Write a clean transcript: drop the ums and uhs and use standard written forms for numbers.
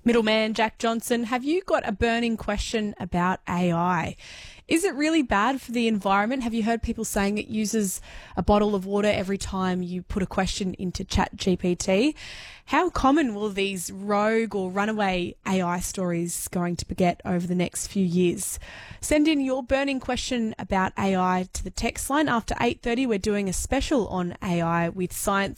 Middleman Jack Johnson, have you got a burning question about AI? Is it really bad for the environment? Have you heard people saying it uses a bottle of water every time you put a question into ChatGPT? How common will these rogue or runaway AI stories going to get over the next few years? Send in your burning question about AI to the text line. After 8:30, we're doing a special on AI with science